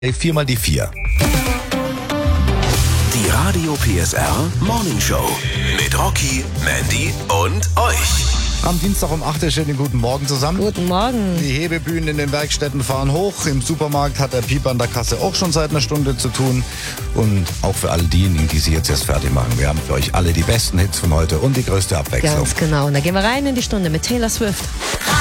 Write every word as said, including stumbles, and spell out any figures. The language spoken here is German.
Viermal die vier. Die Radio P S R Morning Show mit Rocky, Mandy und euch. Am Dienstag um acht Uhr schönen guten Morgen zusammen. Guten Morgen. Die Hebebühnen in den Werkstätten fahren hoch. Im Supermarkt hat der Piep an der Kasse auch schon seit einer Stunde zu tun. Und auch für alle diejenigen, die sich jetzt erst fertig machen. Wir haben für euch alle die besten Hits von heute und die größte Abwechslung. Ganz genau. Und da gehen wir rein in die Stunde mit Taylor Swift.